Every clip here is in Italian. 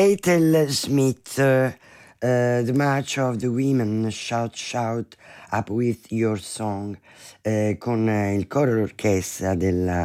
Ethel Smith, The March of the Women, Shout Shout Up With Your Song, con il coro d'orchestra della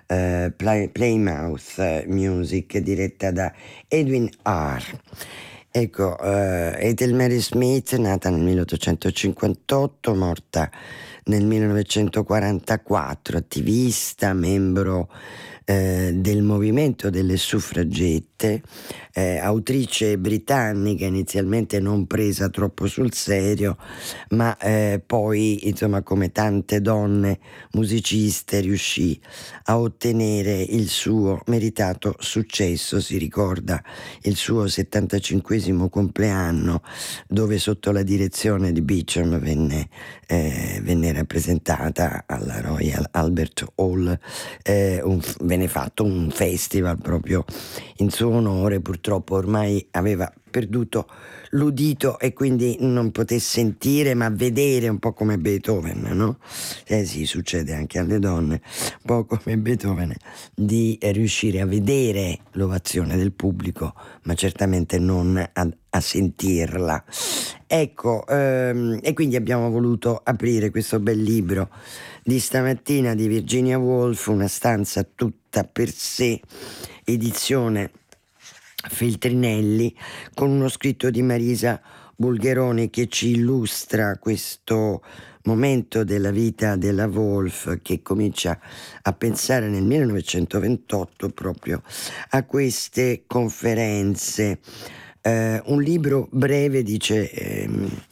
Plymouth Music, diretta da Edwin R. Ecco, Ethel Mary Smith, nata nel 1858, morta nel 1944, attivista, membro del movimento delle suffragette, autrice britannica, inizialmente non presa troppo sul serio, ma poi, insomma, come tante donne musiciste, riuscì a ottenere il suo meritato successo. Si ricorda il suo 75esimo compleanno, dove sotto la direzione di Beecham venne rappresentata alla Royal Albert Hall, venne fatto un festival proprio in suo onore. Purtroppo ormai aveva perduto l'udito e quindi non poté sentire ma vedere, un po' come Beethoven, no? Sì, succede anche alle donne, un po' come Beethoven, di riuscire a vedere l'ovazione del pubblico ma certamente non a sentirla. Ecco, e quindi abbiamo voluto aprire questo bel libro di stamattina di Virginia Woolf, Una stanza tutta per sé, edizione Feltrinelli, con uno scritto di Marisa Bulgheroni che ci illustra questo momento della vita della Woolf, che comincia a pensare nel 1928 proprio a queste conferenze. Un libro breve, dice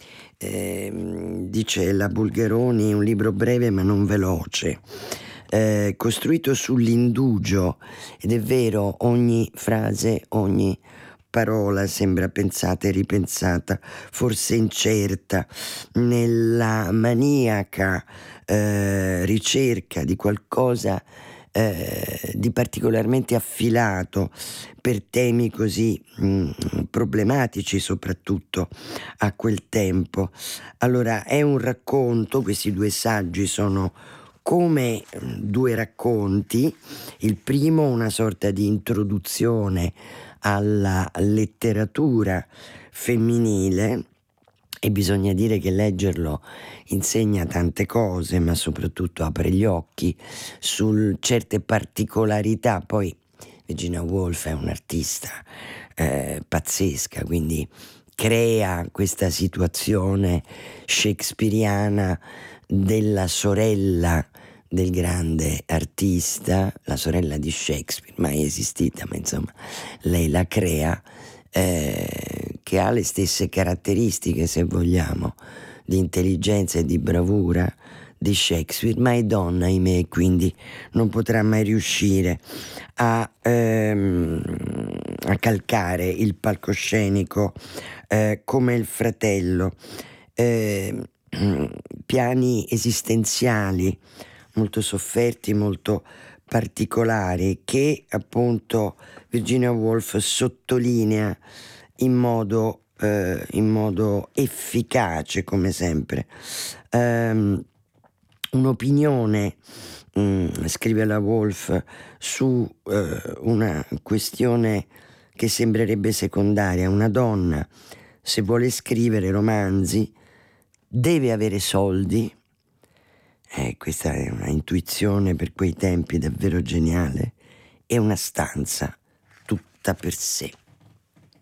la Bulgheroni, un libro breve ma non veloce, costruito sull'indugio, ed è vero, ogni frase, ogni parola sembra pensata e ripensata, forse incerta, nella maniaca ricerca di qualcosa di particolarmente affilato per temi così problematici, soprattutto a quel tempo. Allora, è un racconto, questi due saggi sono come due racconti. Il primo, una sorta di introduzione alla letteratura femminile, e bisogna dire che leggerlo insegna tante cose, ma soprattutto apre gli occhi su certe particolarità. Poi Virginia Woolf è un'artista pazzesca, quindi crea questa situazione shakespeariana della sorella del grande artista, la sorella di Shakespeare, mai esistita, ma insomma lei la crea, che ha le stesse caratteristiche, se vogliamo, di intelligenza e di bravura di Shakespeare, ma è donna, ahimè, quindi non potrà mai riuscire a calcare il palcoscenico come il fratello. Piani esistenziali molto sofferti, molto particolari, che appunto Virginia Woolf sottolinea in modo efficace, come sempre. Un'opinione, scrive la Woolf, su una questione che sembrerebbe secondaria. Una donna, se vuole scrivere romanzi, deve avere soldi. Questa è una intuizione per quei tempi davvero geniale, e una stanza tutta per sé.